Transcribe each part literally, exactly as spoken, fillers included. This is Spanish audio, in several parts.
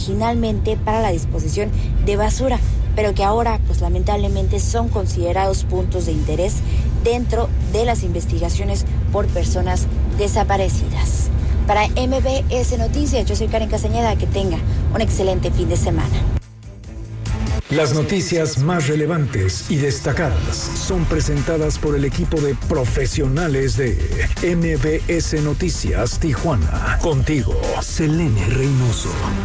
originalmente para la disposición de basura, pero que ahora pues lamentablemente son considerados puntos de interés dentro de las investigaciones por personas desaparecidas. Para M B S Noticias, yo soy Karen Castañeda, que tenga un excelente fin de semana. Las noticias más relevantes y destacadas son presentadas por el equipo de profesionales de M B S Noticias Tijuana. Contigo, Selene Reynoso.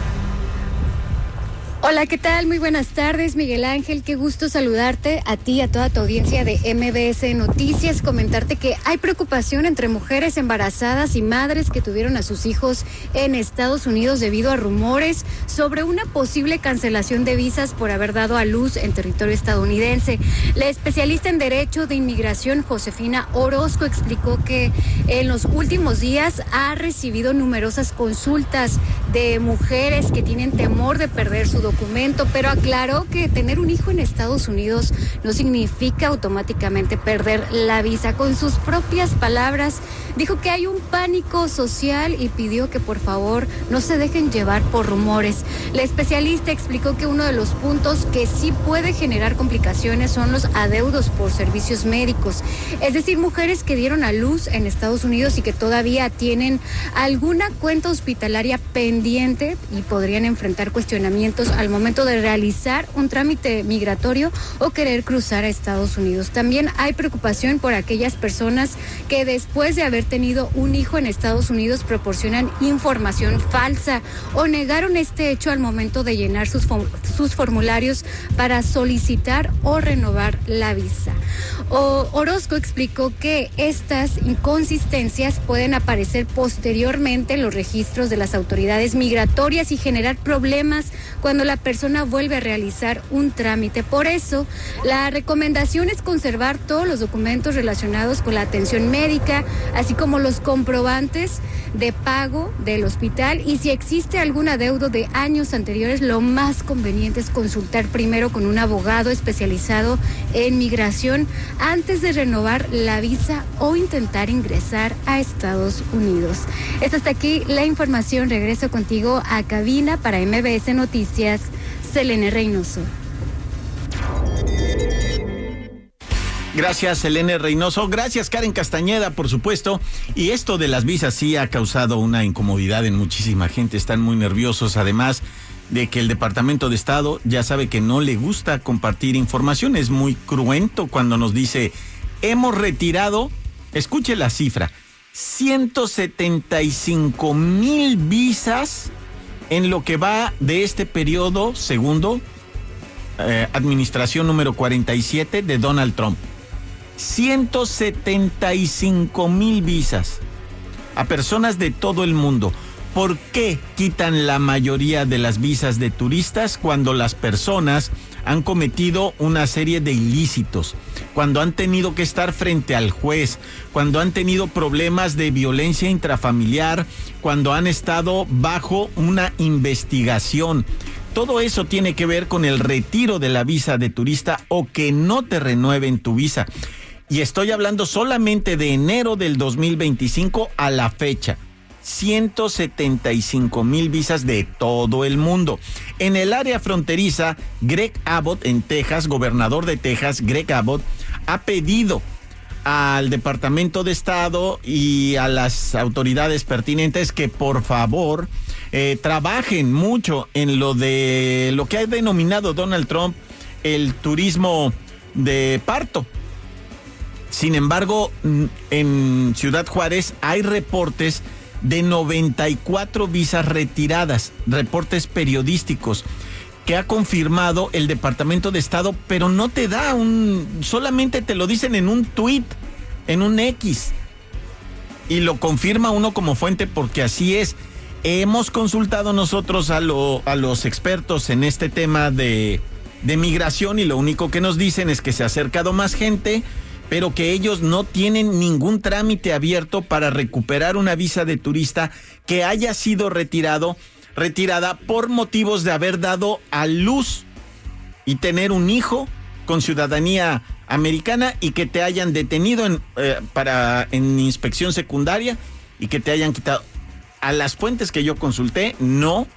Hola, ¿qué tal? Muy buenas tardes, Miguel Ángel. Qué gusto saludarte a ti y a toda tu audiencia de M B S Noticias. Comentarte que hay preocupación entre mujeres embarazadas y madres que tuvieron a sus hijos en Estados Unidos debido a rumores sobre una posible cancelación de visas por haber dado a luz en territorio estadounidense. La especialista en Derecho de Inmigración, Josefina Orozco, explicó que en los últimos días ha recibido numerosas consultas de mujeres que tienen temor de perder su documento, pero aclaró que tener un hijo en Estados Unidos no significa automáticamente perder la visa. Con sus propias palabras, dijo que hay un pánico social y pidió que por favor no se dejen llevar por rumores. La especialista explicó que uno de los puntos que sí puede generar complicaciones son los adeudos por servicios médicos, es decir, mujeres que dieron a luz en Estados Unidos y que todavía tienen alguna cuenta hospitalaria pendiente y podrían enfrentar cuestionamientos al momento de realizar un trámite migratorio o querer cruzar a Estados Unidos. También hay preocupación por aquellas personas que después de haber tenido un hijo en Estados Unidos proporcionan información falsa o negaron este hecho al momento de llenar sus, sus formularios para solicitar o renovar la visa. O, Orozco explicó que estas inconsistencias pueden aparecer posteriormente en los registros de las autoridades migratorias y generar problemas cuando la persona vuelve a realizar un trámite. Por eso, la recomendación es conservar todos los documentos relacionados con la atención médica, así como los comprobantes de pago del hospital, y si existe algún adeudo de años anteriores, lo más conveniente es consultar primero con un abogado especializado en migración antes de renovar la visa o intentar ingresar a Estados Unidos. Es hasta aquí la información. Regreso contigo a cabina para M B S Noticias, Selene Reynoso. Gracias, Selene Reynoso. Gracias, Karen Castañeda, por supuesto. Y esto de las visas sí ha causado una incomodidad en muchísima gente. Están muy nerviosos, además de que el Departamento de Estado ya sabe que no le gusta compartir información. Es muy cruento cuando nos dice, hemos retirado, escuche la cifra, ciento setenta y cinco mil visas en lo que va de este periodo, segundo, eh, administración número cuarenta y siete de Donald Trump. ciento setenta y cinco mil visas a personas de todo el mundo. ¿Por qué quitan la mayoría de las visas de turistas cuando las personas han cometido una serie de ilícitos, cuando han tenido que estar frente al juez, cuando han tenido problemas de violencia intrafamiliar, cuando han estado bajo una investigación? Todo eso tiene que ver con el retiro de la visa de turista o que no te renueven tu visa. Y estoy hablando solamente de enero del dos mil veinticinco a la fecha. ciento setenta y cinco mil visas de todo el mundo. En el área fronteriza, Greg Abbott en Texas, gobernador de Texas, Greg Abbott, ha pedido al Departamento de Estado y a las autoridades pertinentes que por favor eh, trabajen mucho en lo de lo que ha denominado Donald Trump el turismo de parto. Sin embargo, en Ciudad Juárez hay reportes de noventa y cuatro visas retiradas, reportes periodísticos que ha confirmado el Departamento de Estado, pero no te da un, solamente te lo dicen en un tuit, en un X, y lo confirma uno como fuente porque así es. Hemos consultado nosotros a, lo, a los expertos en este tema de, de migración y lo único que nos dicen es que se ha acercado más gente, pero que ellos no tienen ningún trámite abierto para recuperar una visa de turista que haya sido retirado, retirada por motivos de haber dado a luz y tener un hijo con ciudadanía americana y que te hayan detenido en, eh, para, en inspección secundaria y que te hayan quitado. A las fuentes que yo consulté, no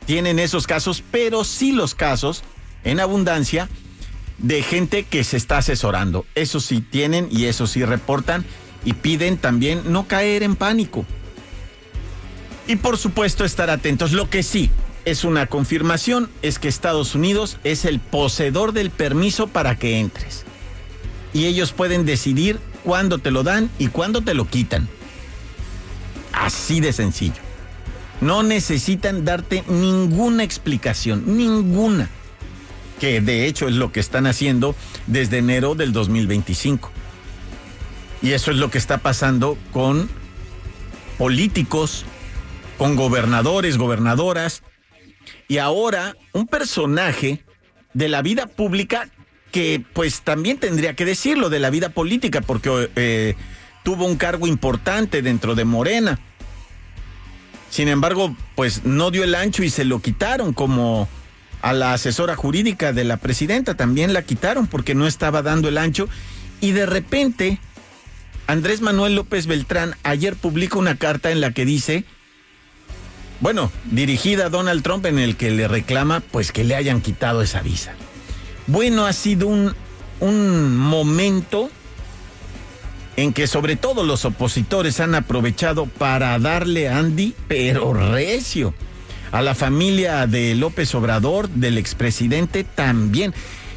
tienen esos casos, pero sí los casos en abundancia de gente que se está asesorando. Eso sí tienen y eso sí reportan y piden también no caer en pánico. Y por supuesto estar atentos. Lo que sí es una confirmación es que Estados Unidos es el poseedor del permiso para que entres. Y ellos pueden decidir cuándo te lo dan y cuándo te lo quitan. Así de sencillo. No necesitan darte ninguna explicación, ninguna. Que de hecho es lo que están haciendo desde enero del dos mil veinticinco. Y eso es lo que está pasando con políticos, con gobernadores, gobernadoras, y ahora un personaje de la vida pública que pues también tendría que decirlo, de la vida política, porque eh, tuvo un cargo importante dentro de Morena. Sin embargo, pues no dio el ancho y se lo quitaron, como a la asesora jurídica de la presidenta también la quitaron porque no estaba dando el ancho. Y de repente, Andrés Manuel López Beltrán ayer publica una carta en la que dice, bueno, dirigida a Donald Trump, en el que le reclama pues que le hayan quitado esa visa. Bueno, ha sido un, un momento en que sobre todo los opositores han aprovechado para darle Andy, pero recio. A la familia de López Obrador, del expresidente, también.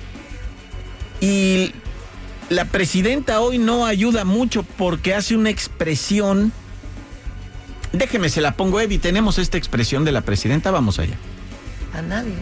Y la presidenta hoy no ayuda mucho porque hace una expresión. Déjeme, se la pongo, Evi. Tenemos esta expresión de la presidenta, vamos allá. A nadie.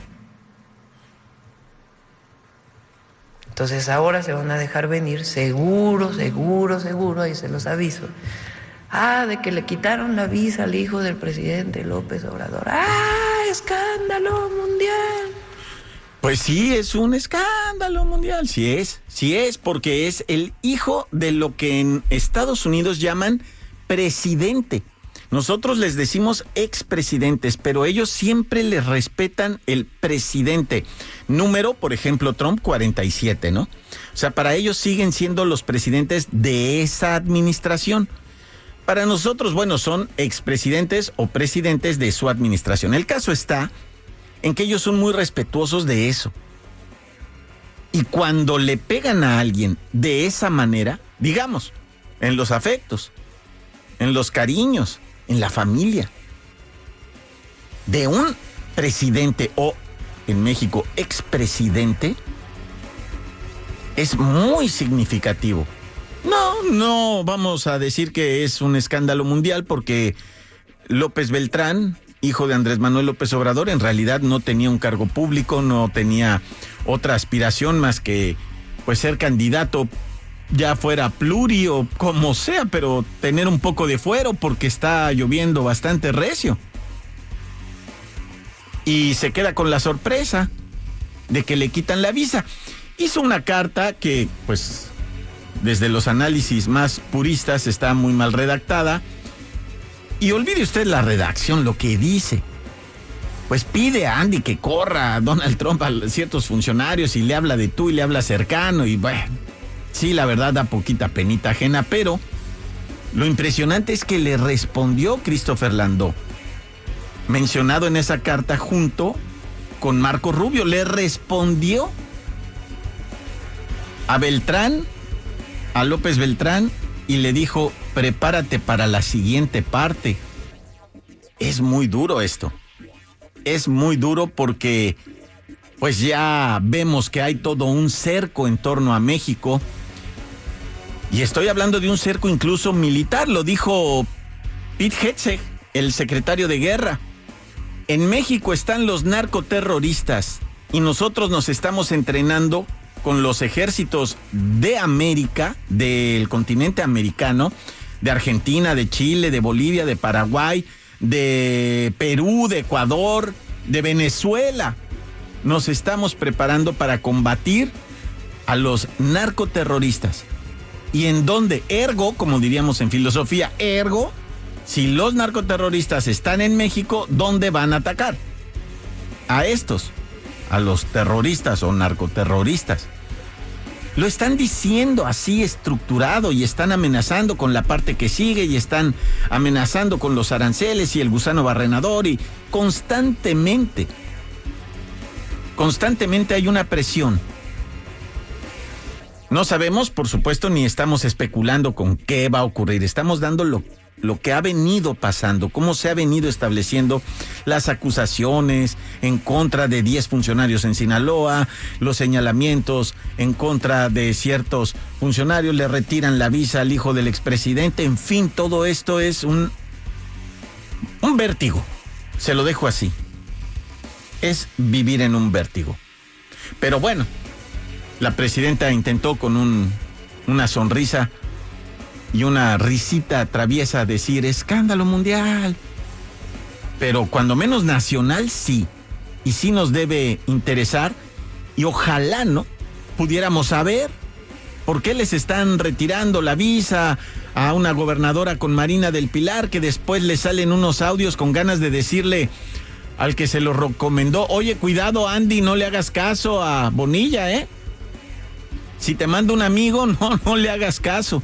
Entonces ahora se van a dejar venir, seguro, seguro, seguro, ahí se los aviso. Ah, de que le quitaron la visa al hijo del presidente López Obrador. ¡Ah, escándalo mundial! Pues sí, es un escándalo mundial, sí es, sí es, porque es el hijo de lo que en Estados Unidos llaman presidente. Nosotros les decimos expresidentes, pero ellos siempre les respetan el presidente. Número, por ejemplo, Trump, cuarenta y siete, ¿no? O sea, para ellos siguen siendo los presidentes de esa administración. Para nosotros, bueno, son expresidentes o presidentes de su administración. El caso está en que ellos son muy respetuosos de eso. Y cuando le pegan a alguien de esa manera, digamos, en los afectos, en los cariños, en la familia, de un presidente o, en México, expresidente, es muy significativo. No, no vamos a decir que es un escándalo mundial porque López Beltrán, hijo de Andrés Manuel López Obrador, en realidad no tenía un cargo público, no tenía otra aspiración más que pues ser candidato, ya fuera pluri o como sea, pero tener un poco de fuero porque está lloviendo bastante recio. Y se queda con la sorpresa de que le quitan la visa. Hizo una carta que, pues, desde los análisis más puristas está muy mal redactada. Y olvide usted la redacción, lo que dice. Pues pide a Andy que corra a Donald Trump a ciertos funcionarios y le habla de tú y le habla cercano y bueno, sí, la verdad da poquita penita ajena, pero lo impresionante es que le respondió Christopher Landó, mencionado en esa carta junto con Marco Rubio, le respondió a Beltrán, a López Beltrán, y le dijo, prepárate para la siguiente parte. Es muy duro esto, es muy duro porque pues ya vemos que hay todo un cerco en torno a México. Y estoy hablando de un cerco incluso militar, lo dijo Pete Hegseth, el secretario de Guerra. En México están los narcoterroristas y nosotros nos estamos entrenando con los ejércitos de América, del continente americano, de Argentina, de Chile, de Bolivia, de Paraguay, de Perú, de Ecuador, de Venezuela. Nos estamos preparando para combatir a los narcoterroristas. ¿Y en dónde? Ergo, como diríamos en filosofía, ergo, si los narcoterroristas están en México, ¿dónde van a atacar? A estos, a los terroristas o narcoterroristas. Lo están diciendo así estructurado y están amenazando con la parte que sigue y están amenazando con los aranceles y el gusano barrenador y constantemente, constantemente hay una presión. No sabemos, por supuesto, ni estamos especulando con qué va a ocurrir. Estamos dando lo lo que ha venido pasando, cómo se ha venido estableciendo las acusaciones en contra de diez funcionarios en Sinaloa, los señalamientos en contra de ciertos funcionarios, le retiran la visa al hijo del expresidente, en fin, todo esto es un, un vértigo, se lo dejo así, es vivir en un vértigo. Pero bueno, la presidenta intentó con un, una sonrisa y una risita traviesa decir escándalo mundial, pero cuando menos nacional sí, y sí nos debe interesar, y ojalá no pudiéramos saber por qué les están retirando la visa a una gobernadora con Marina del Pilar, que después le salen unos audios con ganas de decirle al que se lo recomendó, oye, cuidado Andy, no le hagas caso a Bonilla, ¿eh? Si te manda un amigo, no, no le hagas caso.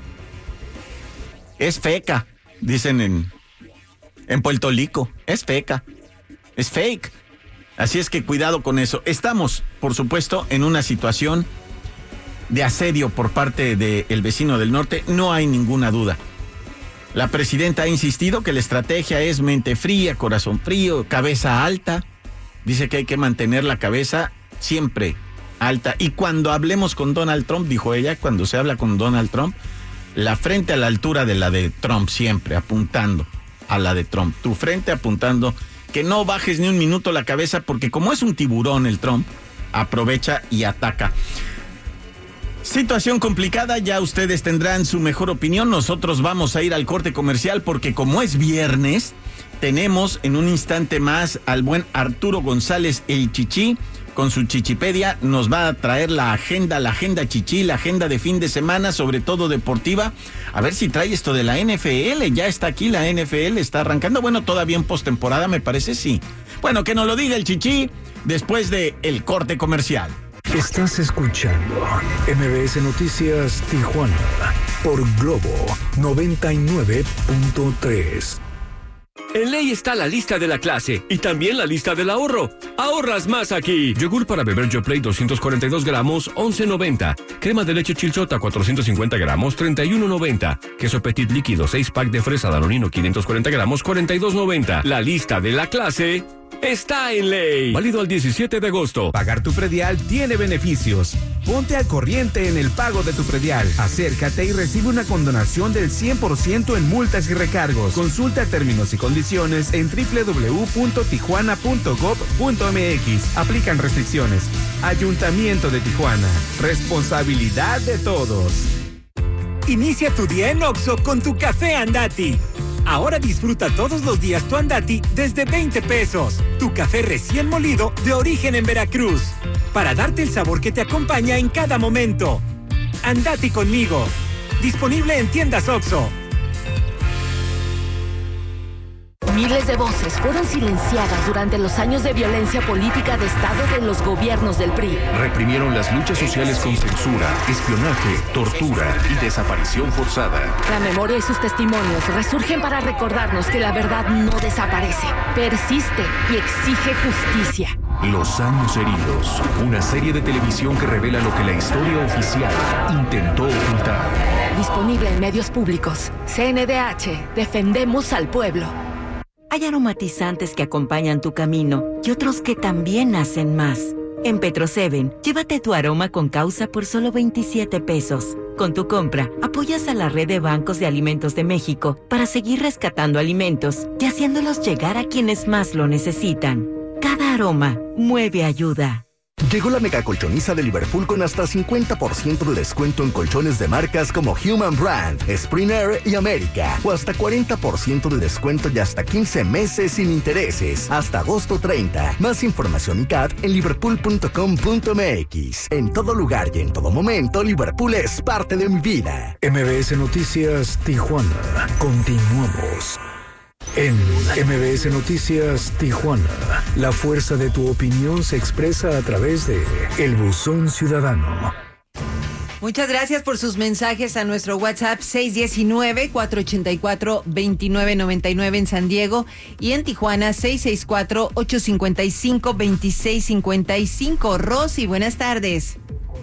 Es feca, dicen en, en Puerto Rico, es feca, es fake. Así es que cuidado con eso. Estamos, por supuesto, en una situación de asedio por parte del vecino del norte, no hay ninguna duda. La presidenta ha insistido que la estrategia es mente fría, corazón frío, cabeza alta. Dice que hay que mantener la cabeza siempre alta. Y cuando hablemos con Donald Trump, dijo ella, cuando se habla con Donald Trump, la frente a la altura de la de Trump, siempre apuntando a la de Trump. Tu frente apuntando, que no bajes ni un minuto la cabeza, porque como es un tiburón el Trump, aprovecha y ataca. Situación complicada, ya ustedes tendrán su mejor opinión. Nosotros vamos a ir al corte comercial porque como es viernes, tenemos en un instante más al buen Arturo González, el Chichi, con su Chichipedia. Nos va a traer la agenda, la agenda Chichi, la agenda de fin de semana, sobre todo deportiva. A ver si trae esto de la N F L. Ya está aquí la N F L, está arrancando. Bueno, todavía en postemporada, me parece, sí. Bueno, que nos lo diga el Chichi después de el corte comercial. Estás escuchando M B S Noticias Tijuana por Globo noventa y nueve punto tres. En Ley está la lista de la clase y también la lista del ahorro. Ahorras más aquí. Yogur para beber Yoplait doscientos cuarenta y dos gramos, once noventa. Crema de leche Chilchota cuatrocientos cincuenta gramos, treinta y uno noventa. Queso Petit líquido seis pack de fresa Danonino quinientos cuarenta gramos, cuarenta y dos noventa. La lista de la clase está en Ley. Válido al diecisiete de agosto. Pagar tu predial tiene beneficios. Ponte al corriente en el pago de tu predial. Acércate y recibe una condonación del cien por ciento en multas y recargos. Consulta términos y condiciones en doble u doble u doble u punto tijuana punto gob punto m x. Aplican restricciones. Ayuntamiento de Tijuana. Responsabilidad de todos. Inicia tu día en Oxxo con tu café Andati. Ahora disfruta todos los días tu Andati desde veinte pesos. Tu café recién molido de origen en Veracruz. Para darte el sabor que te acompaña en cada momento. Andati conmigo. Disponible en tiendas Oxxo. Miles de voces fueron silenciadas durante los años de violencia política de Estado de los gobiernos del P R I. Reprimieron las luchas sociales con censura, espionaje, tortura y desaparición forzada. La memoria y sus testimonios resurgen para recordarnos que la verdad no desaparece, persiste y exige justicia. Los años heridos, una serie de televisión que revela lo que la historia oficial intentó ocultar. Disponible en medios públicos. C N D H, defendemos al pueblo. Hay aromatizantes que acompañan tu camino y otros que también hacen más. En Petro siete, llévate tu aroma con causa por solo veintisiete pesos. Con tu compra, apoyas a la red de bancos de alimentos de México para seguir rescatando alimentos y haciéndolos llegar a quienes más lo necesitan. Cada aroma mueve ayuda. Llegó la mega colchoniza de Liverpool con hasta cincuenta por ciento de descuento en colchones de marcas como Human Brand, Spring Air y América. O hasta cuarenta por ciento de descuento y hasta quince meses sin intereses. Hasta agosto treinta. Más información y C A T en liverpool punto com punto m x. En todo lugar y en todo momento, Liverpool es parte de mi vida. M B S Noticias Tijuana. Continuamos. En M B S Noticias Tijuana, la fuerza de tu opinión se expresa a través de El Buzón Ciudadano. Muchas gracias por sus mensajes a nuestro WhatsApp seis uno nueve, cuatro ocho cuatro, dos nueve nueve nueve en San Diego y en Tijuana seis seis cuatro, ocho cinco cinco, dos seis cinco cinco. Rosy, buenas tardes.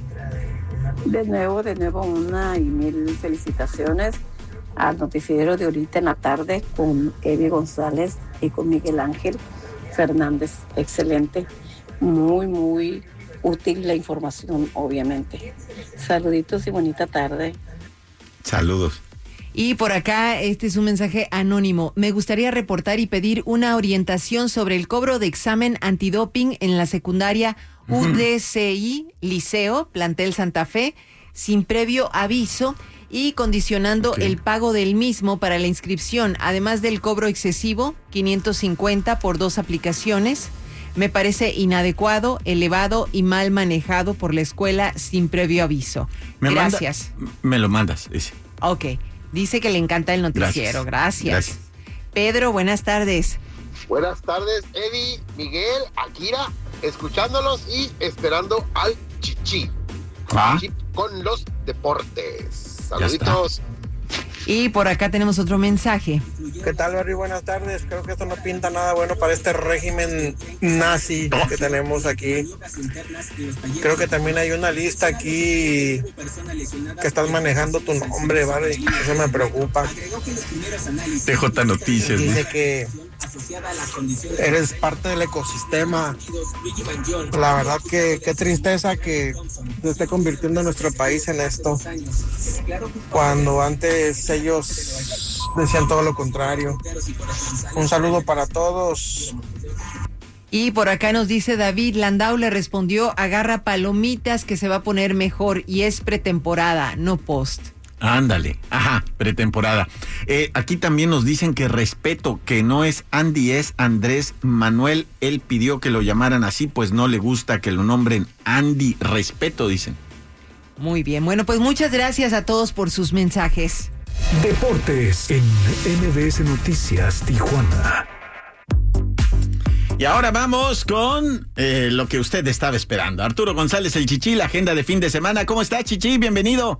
De nuevo, de nuevo una y mil felicitaciones al noticiero de ahorita en la tarde con Evi González y con Miguel Ángel Fernández. Excelente, muy, muy útil la información, obviamente. Saluditos y bonita tarde. Saludos. Y por acá, este es un mensaje anónimo. Me gustaría reportar y pedir una orientación sobre el cobro de examen antidoping en la secundaria U D C I, Liceo, Plantel Santa Fe, sin previo aviso y condicionando okay. el pago del mismo para la inscripción, además del cobro excesivo, quinientos cincuenta por dos aplicaciones. Me parece inadecuado, elevado y mal manejado por la escuela sin previo aviso. ¿Me Gracias. Manda, me lo mandas, ese. Ok. Dice que le encanta el noticiero. Gracias. Gracias. Pedro, buenas tardes. Buenas tardes, Eddie, Miguel, Akira, escuchándolos y esperando al Chichi. ¿Ah? Chichi con los deportes. Saluditos. Y por acá tenemos otro mensaje. ¿Qué tal, Barry? Buenas tardes. Creo que esto no pinta nada bueno para este régimen nazi que tenemos aquí. Creo que también hay una lista aquí que estás manejando tu nombre, Barry. Eso me preocupa. T J Noticias. Dice que eres parte del ecosistema. La verdad que qué tristeza que se esté convirtiendo nuestro país en esto, cuando antes ellos decían todo lo contrario. Un saludo para todos. Y por acá nos dice David, Landau le respondió, agarra palomitas que se va a poner mejor y es pretemporada, no post. Ándale, ajá, pretemporada. Eh, aquí también nos dicen que respeto, que no es Andy, es Andrés Manuel. Él pidió que lo llamaran así, pues no le gusta que lo nombren Andy. Respeto, dicen. Muy bien, bueno, pues muchas gracias a todos por sus mensajes. Deportes en M B S Noticias Tijuana. Y ahora vamos con eh, lo que usted estaba esperando. Arturo González, el Chichi, la agenda de fin de semana. ¿Cómo está, Chichi? Bienvenido.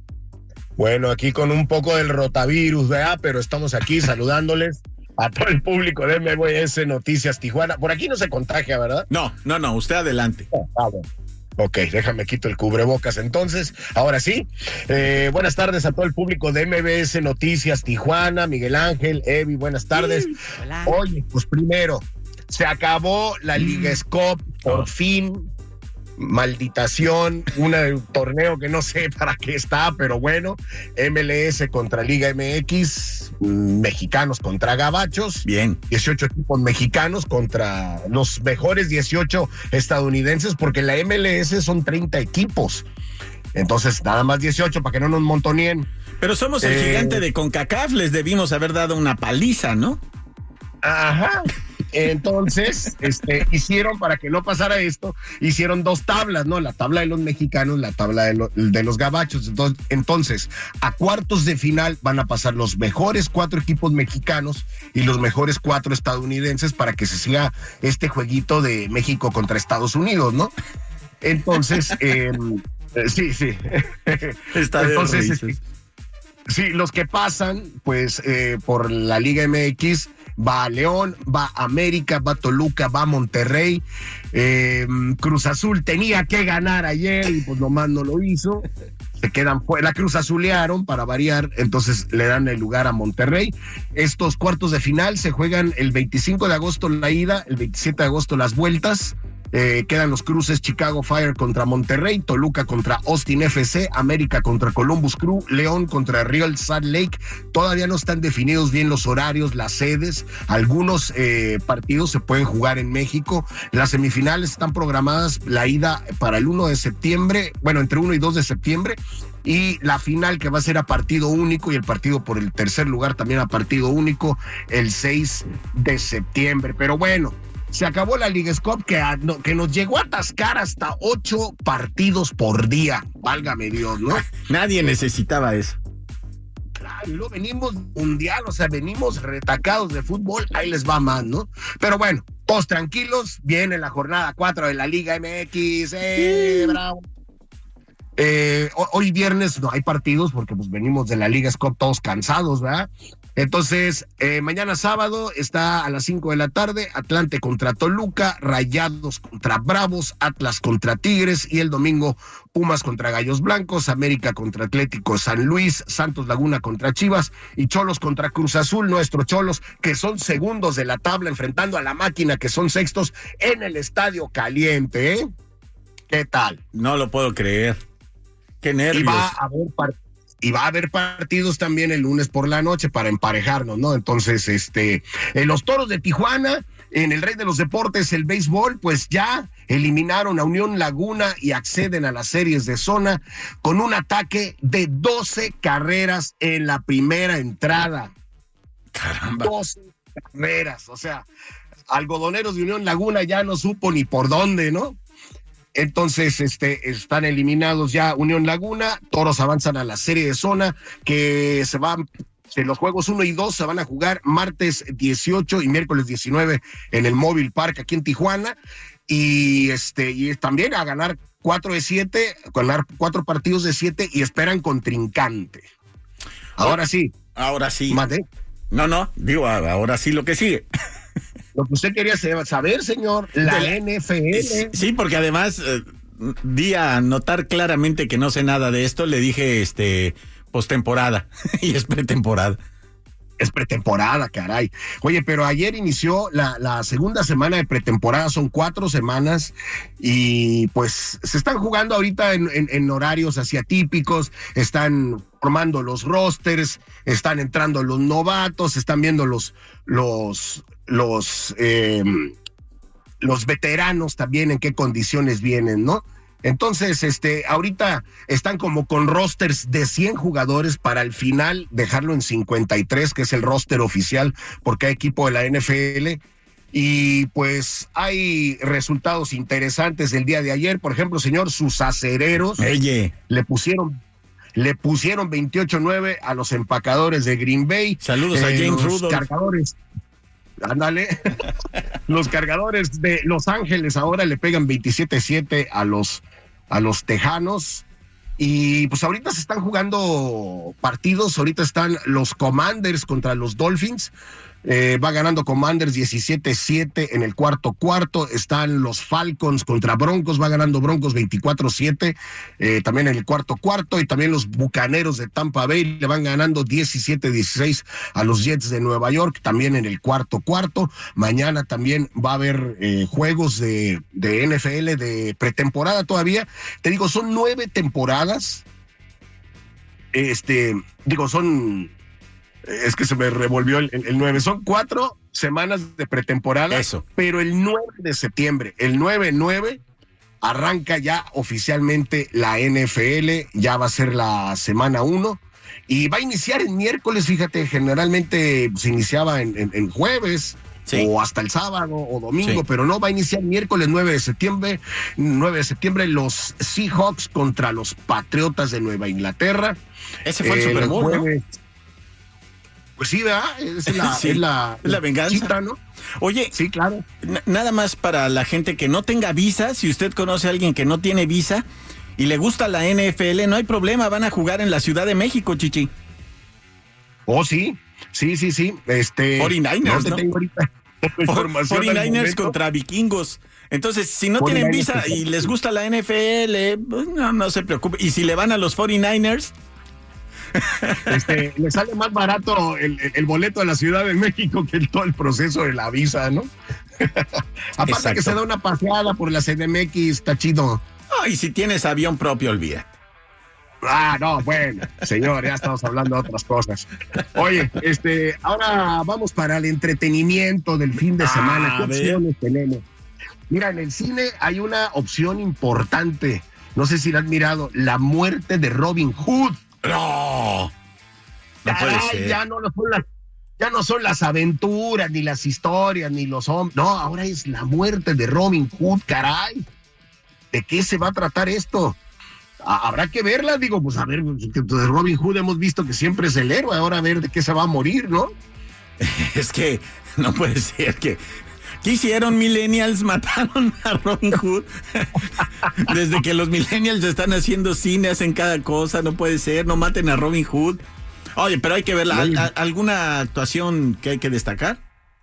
Bueno, aquí con un poco del rotavirus, ¿verdad? Pero estamos aquí saludándoles a todo el público de M B S Noticias Tijuana. Por aquí no se contagia, ¿verdad? No, no, no, usted adelante. Oh, ah, bueno. Ok, déjame quito el cubrebocas entonces. Ahora sí, eh, buenas tardes a todo el público de M B S Noticias Tijuana, Miguel Ángel, Evi, buenas tardes. Sí, hola. Oye, pues primero, se acabó la Liga S C O P, por oh. fin. Malditación, un torneo que no sé para qué está, pero bueno, M L S contra Liga M X, mexicanos contra gabachos, bien, dieciocho equipos mexicanos contra los mejores dieciocho estadounidenses, porque la M L S son treinta equipos, entonces nada más dieciocho para que no nos montonien. Pero somos el eh, gigante de CONCACAF, les debimos haber dado una paliza, ¿no? Ajá. Entonces, este, hicieron, para que no pasara esto, hicieron dos tablas, ¿no? La tabla de los mexicanos, la tabla de, lo, de los gabachos. Entonces, entonces, a cuartos de final van a pasar los mejores cuatro equipos mexicanos y los mejores cuatro estadounidenses para que se siga este jueguito de México contra Estados Unidos, ¿no? Entonces, eh, sí, sí. Está entonces, de este, sí, los que pasan, pues, eh, por la Liga M X, va a León, va a América, va a Toluca, va a Monterrey. Eh, Cruz Azul tenía que ganar ayer y pues nomás no lo hizo. Se quedan fuera, la Cruz Azulearon para variar, entonces le dan el lugar a Monterrey. Estos cuartos de final se juegan el veinticinco de agosto la ida, el veintisiete de agosto las vueltas. Eh, quedan los cruces Chicago Fire contra Monterrey, Toluca contra Austin F C, América contra Columbus Crew, León contra Real Salt Lake. Todavía no están definidos bien los horarios, las sedes. Algunos eh, partidos se pueden jugar en México. Las semifinales están programadas, la ida para el uno de septiembre, bueno, entre uno y dos de septiembre. Y la final, que va a ser a partido único, y el partido por el tercer lugar también a partido único, el seis de septiembre. Pero bueno, se acabó la Liga S C O P, que, a, no, que nos llegó a atascar hasta ocho partidos por día. Válgame Dios, ¿no? Nadie necesitaba eso. Claro, lo venimos mundial, o sea, venimos retacados de fútbol, ahí les va más, ¿no? Pero bueno, todos tranquilos, viene la jornada cuatro de la Liga M X, ¡eh, bravo! Eh, hoy viernes no hay partidos porque pues venimos de la Liga Cup todos cansados, ¿verdad? Entonces, eh, mañana sábado está a las cinco de la tarde, Atlante contra Toluca, Rayados contra Bravos, Atlas contra Tigres, y el domingo Pumas contra Gallos Blancos, América contra Atlético San Luis, Santos Laguna contra Chivas y Cholos contra Cruz Azul, nuestros Cholos, que son segundos de la tabla, enfrentando a la máquina, que son sextos, en el Estadio Caliente, ¿eh? ¿Qué tal? No lo puedo creer. Qué nervios. Y va a haber partidos. Y va a haber partidos también el lunes por la noche para emparejarnos, ¿no? Entonces, este, en los Toros de Tijuana, en el Rey de los Deportes, el béisbol, pues ya eliminaron a Unión Laguna y acceden a las series de zona con un ataque de doce carreras en la primera entrada. Caramba. doce carreras, o sea, algodoneros de Unión Laguna ya no supo ni por dónde, ¿no? Entonces, este, están eliminados ya Unión Laguna, Toros avanzan a la serie de zona, que se van, los juegos uno y dos se van a jugar martes dieciocho y miércoles diecinueve en el Móvil Park aquí en Tijuana, y este, y también a ganar cuatro de siete, ganar cuatro partidos de siete, y esperan contrincante. Ahora sí. Ahora sí. ¿Mande? No, no, digo, ahora sí lo que sigue. Lo que usted quería saber, señor, la, la N F L. Sí, porque además eh, di a notar claramente que no sé nada de esto, le dije este postemporada y es pretemporada. Es pretemporada, caray. Oye, pero ayer inició la, la segunda semana de pretemporada, son cuatro semanas, y pues se están jugando ahorita en, en, en horarios así atípicos, están formando los rosters, están entrando los novatos, están viendo los, los, los, eh, los veteranos también en qué condiciones vienen, ¿no? Entonces, este, ahorita están como con rosters de cien jugadores para al final dejarlo en cincuenta y tres, que es el roster oficial por cada equipo de la N F L. Y pues hay resultados interesantes del día de ayer. Por ejemplo, señor, sus acereros Oye. le pusieron le pusieron veintiocho nueve a los empacadores de Green Bay. Saludos eh, a James Rudolph. Los cargadores. Ándale. Los cargadores de Los Ángeles ahora le pegan veintisiete siete a los a los Tejanos, y pues ahorita se están jugando partidos. Ahorita están los Commanders contra los Dolphins, eh, va ganando Commanders diecisiete siete en el cuarto cuarto. Están los Falcons contra Broncos, va ganando Broncos veinticuatro siete eh, también en el cuarto cuarto, y también los Bucaneros de Tampa Bay le van ganando diecisiete dieciséis a los Jets de Nueva York, también en el cuarto cuarto. Mañana también va a haber eh, juegos de, de N F L de pretemporada todavía. Te digo, son nueve temporadas. Este, digo, son... Es que se me revolvió el, el, el nueve. Son cuatro semanas de pretemporada. Eso. Pero el nueve de septiembre, el nueve nueve, arranca ya oficialmente la N F L. Ya va a ser la semana uno. Y va a iniciar el miércoles, fíjate, generalmente se iniciaba en, en, en jueves. Sí. O hasta el sábado o domingo, sí. Pero no, va a iniciar miércoles nueve de septiembre. nueve de septiembre, los Seahawks contra los Patriotas de Nueva Inglaterra. Ese fue el eh, Super Bowl, jueves, ¿no? Pues sí, ¿verdad? Es la, sí, es la, es la venganza. Chita, ¿no? Oye, sí, claro. N- nada más para la gente que no tenga visa, si usted conoce a alguien que no tiene visa y le gusta la N F L, no hay problema, van a jugar en la Ciudad de México, Chichi. Oh, sí, sí, sí, sí. Este, cuarenta y nueve ers, no te ¿no? tengo ahorita información cuarenta y nueve ers contra Vikingos. Entonces, si no tienen visa y les gusta la N F L, pues no, no se preocupe. Y si le van a los cuarenta y nueve ers... Este, le sale más barato el, el, el boleto de la Ciudad de México que el, todo el proceso de la visa, ¿no? Aparte Exacto. Que se da una paseada por la C D M X, está chido. Oh, y si tienes avión propio, olvida. Ah, no, bueno, señor, ya estamos hablando de otras cosas. Oye, este, ahora vamos para el entretenimiento del fin de semana. Ah, ¿qué opciones tenemos? Mira, en el cine hay una opción importante. No sé si la has mirado, La muerte de Robin Hood. No, no puede ser. Ya no, no son las, ya no son las aventuras, ni las historias, ni los hombres. No, ahora es la muerte de Robin Hood, caray. ¿De qué se va a tratar esto? Habrá que verla, digo, pues a ver, de Robin Hood hemos visto que siempre es el héroe, ahora a ver de qué se va a morir, ¿no? Es que no puede ser que ¿Qué hicieron millennials? Mataron a Robin Hood. Desde que los millennials están haciendo cine, hacen cada cosa, no puede ser, no maten a Robin Hood. Oye, pero hay que verla. ¿Al- a- ¿Alguna actuación que hay que destacar?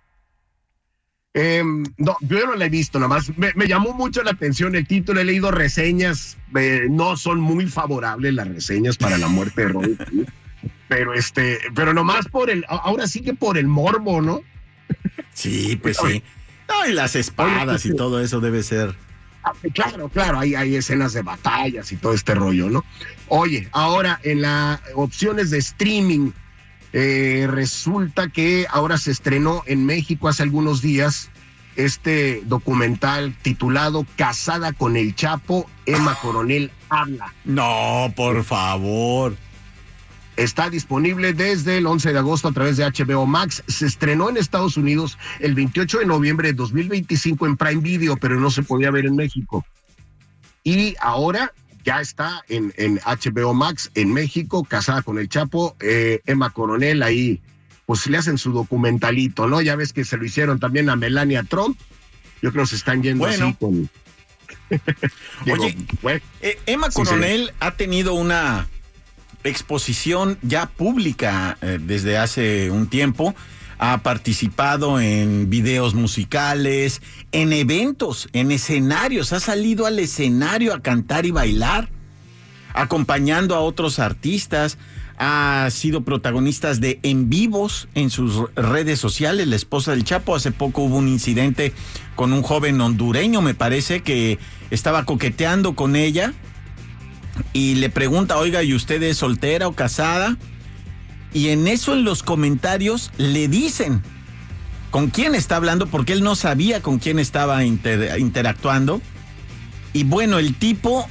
Eh, no, yo no la he visto, nada más. Me, me llamó mucho la atención el título, he leído reseñas, eh, no son muy favorables las reseñas para la muerte de Robin Hood, pero este, pero nomás por el, ahora sí que por el morbo, ¿no? Sí, pues sí. No, y las espadas y todo eso debe ser. Claro, claro, hay, hay escenas de batallas y todo este rollo, ¿no? Oye, ahora en las opciones de streaming, eh, resulta que ahora se estrenó en México hace algunos días este documental titulado Casada con el Chapo, Emma Coronel habla. No, por favor. Está disponible desde el once de agosto a través de H B O Max. Se estrenó en Estados Unidos el veintiocho de noviembre de dos mil veinticinco en Prime Video, pero no se podía ver en México. Y ahora ya está en, en H B O Max en México, Casada con el Chapo, eh, Emma Coronel, ahí pues le hacen su documentalito, ¿no? Ya ves que se lo hicieron también a Melania Trump. Yo creo que se están yendo Bueno. así con... Oye, eh, Emma Sí, Coronel ha tenido una exposición ya pública eh, desde hace un tiempo. Ha participado en videos musicales, en eventos, en escenarios. Ha salido al escenario a cantar y bailar, acompañando a otros artistas. Ha sido protagonista de en vivos en sus redes sociales. La esposa del Chapo, hace poco hubo un incidente con un joven hondureño, me parece, que estaba coqueteando con ella y le pregunta, oiga, ¿y usted es soltera o casada? Y en eso, en los comentarios, le dicen con quién está hablando, porque él no sabía con quién estaba inter- interactuando. Y bueno, el tipo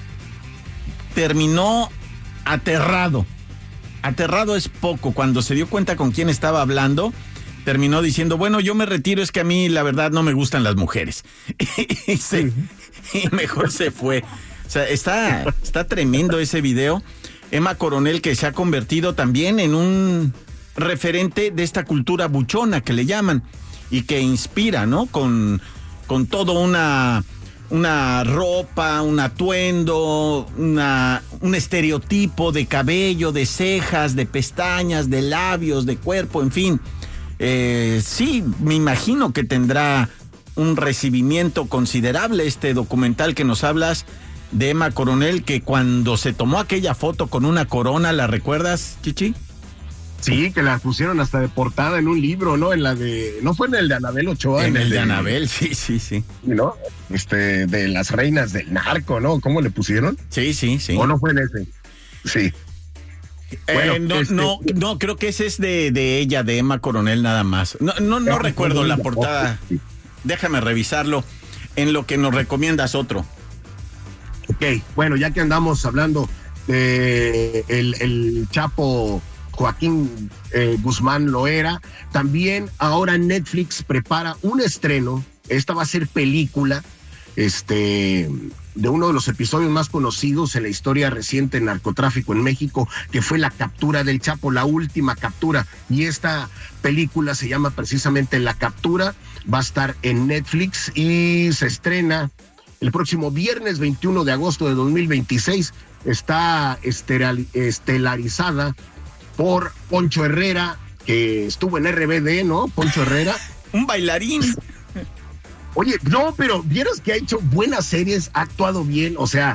terminó aterrado. Aterrado es poco. Cuando se dio cuenta con quién estaba hablando, terminó diciendo, bueno, yo me retiro, es que a mí la verdad no me gustan las mujeres. y, se, y mejor se fue. O sea, está, está tremendo ese video. Emma Coronel, que se ha convertido también en un referente de esta cultura buchona que le llaman y que inspira, ¿no? Con, con todo una, una ropa, un atuendo, una, un estereotipo de cabello, de cejas, de pestañas, de labios, de cuerpo, en fin. Eh, sí, me imagino que tendrá un recibimiento considerable este documental que nos hablas de Emma Coronel, que cuando se tomó aquella foto con una corona, ¿la recuerdas, Chichi? Sí, que la pusieron hasta de portada en un libro, ¿no? En la de, no fue en el de Anabel Ochoa. En, en el de, de Anabel, sí, sí, sí. ¿No? Este, de las reinas del narco, ¿no? ¿Cómo le pusieron? Sí, sí, sí. ¿O no fue en ese? Sí. Eh, Bueno, no, este- no, no, creo que ese es de, de ella, de Emma Coronel nada más. No, no, no recuerdo la portada. Déjame revisarlo. En lo que nos recomiendas otro. Ok, bueno, ya que andamos hablando de el, el Chapo Joaquín eh, Guzmán Loera, también ahora Netflix prepara un estreno. Esta va a ser película, este, de uno de los episodios más conocidos en la historia reciente de narcotráfico en México, que fue la captura del Chapo, la última captura. Y esta película se llama precisamente La Captura, va a estar en Netflix y se estrena el próximo viernes veintiuno de agosto de dos mil veintiséis. Está esteral- estelarizada por Poncho Herrera, que estuvo en R B D, ¿no? Poncho Herrera. Un bailarín. Oye, no, pero vieras que ha hecho buenas series, ha actuado bien, o sea,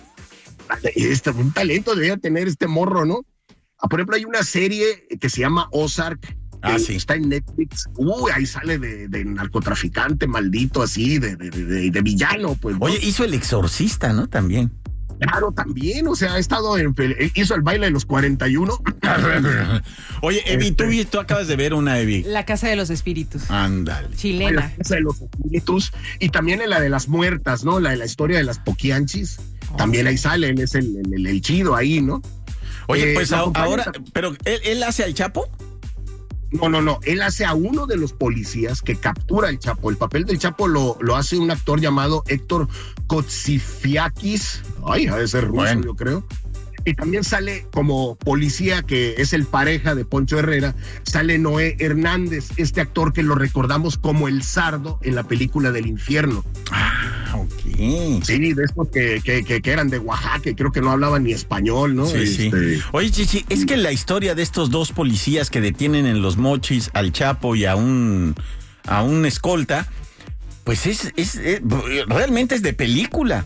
este, un talento debería tener este morro, ¿no? Ah, por ejemplo, hay una serie que se llama Ozark, Ah, que sí. está en Netflix. Uy, ahí sale de, de narcotraficante maldito, así, de, de, de, de villano, pues. ¿no? Oye, hizo El Exorcista, ¿no? También. Claro, también, o sea, ha estado en, hizo el baile de los cuarenta y uno. Oye, Evi, tú, vi- tú acabas de ver una, Evi. La Casa de los Espíritus. Ándale. Chilena. La Casa de los Espíritus, y también en la de las muertas, ¿no? La de la historia de las poquianchis. También ahí salen, es el, el, el chido ahí, ¿no? Oye, Eh, pues la a- compañía ahora, está- pero ¿él, él hace al Chapo? No, no, no. Él hace a uno de los policías que captura al Chapo. El papel del Chapo lo, lo hace un actor llamado Héctor Kotsifiakis. Ay, ha de ser ruso, Bueno. yo creo. y también sale como policía, que es el pareja de Poncho Herrera, sale Noé Hernández, este actor que lo recordamos como el Sardo en la película del Infierno. Ah, ok. Sí, de estos que, que, que, que eran de Oaxaca, creo que no hablaban ni español, ¿no? Sí, este... sí. Oye, Chichi, es que la historia de estos dos policías que detienen en Los Mochis al Chapo y a un, a un escolta, pues es, es, es realmente es de película.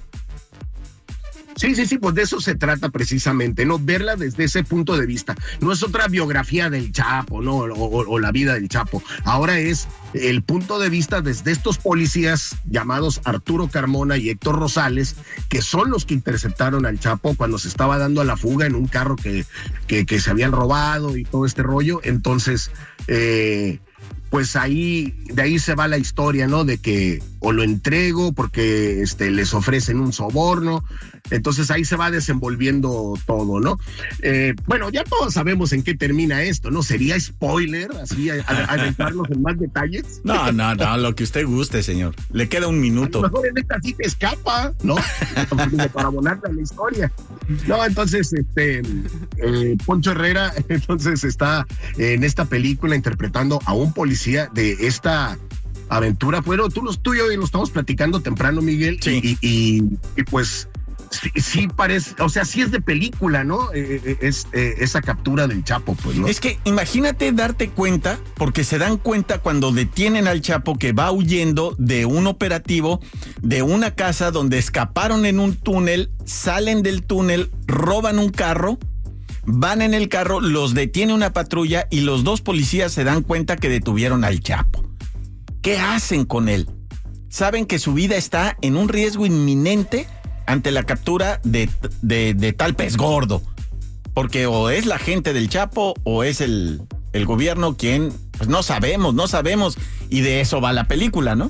Sí, sí, sí, pues de eso se trata precisamente, ¿no? Verla desde ese punto de vista. No es otra biografía del Chapo, ¿no? O, o, o la vida del Chapo. Ahora es el punto de vista desde estos policías llamados Arturo Carmona y Héctor Rosales, que son los que interceptaron al Chapo cuando se estaba dando a la fuga en un carro que, que, que se habían robado y todo este rollo. Entonces, eh, pues ahí, de ahí se va la historia, ¿no? De que o lo entrego porque este, les ofrecen un soborno. Entonces ahí se va desenvolviendo todo, ¿no? Eh, bueno, ya todos sabemos en qué termina esto, ¿no? ¿Sería spoiler, así, adentrarnos en más detalles? No, no, no, lo que usted guste, señor. Le queda un minuto. A lo mejor en esta sí te escapa, ¿no? Para abonarle a la historia. No, entonces, este, eh, Poncho Herrera, entonces está en esta película interpretando a un policía de esta aventura. Bueno, tú, los, tú y yo lo estamos platicando temprano, Miguel, sí. y, y, y pues sí, sí parece, o sea, sí es de película, ¿no? Eh, es eh, esa captura del Chapo, pues, ¿no? Es que imagínate darte cuenta, porque se dan cuenta cuando detienen al Chapo que va huyendo de un operativo, de una casa donde escaparon en un túnel, salen del túnel, roban un carro, van en el carro, los detiene una patrulla y los dos policías se dan cuenta que detuvieron al Chapo. ¿Qué hacen con él? Saben que su vida está en un riesgo inminente ante la captura de, de, de tal pez gordo. Porque o es la gente del Chapo o es el, el gobierno quien, pues no sabemos, no sabemos. Y de eso va la película, ¿no?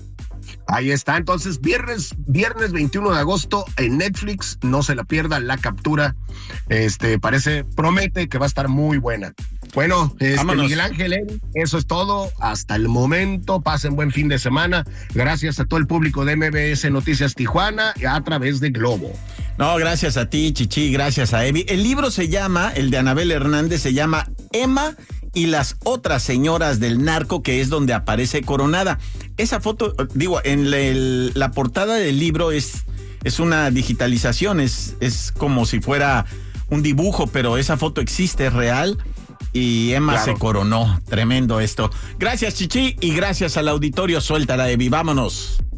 Ahí está, entonces viernes, viernes veintiuno de agosto en Netflix, no se la pierda, La Captura, este, parece, promete que va a estar muy buena. Bueno, este, Miguel Ángel, ¿eh? Eso es todo hasta el momento, pasen buen fin de semana, gracias a todo el público de M B S Noticias Tijuana a través de Globo. No, gracias a ti, Chichi, gracias a Evi. El libro se llama, el de Anabel Hernández, se llama Emma y las otras señoras del narco, que es donde aparece coronada. Esa foto, digo, en la, el, la portada del libro es, es una digitalización, es, es como si fuera un dibujo, pero esa foto existe, es real, y Emma claro. se coronó. Tremendo esto. Gracias, Chichi, y gracias al auditorio. Suéltala, Evi, vámonos.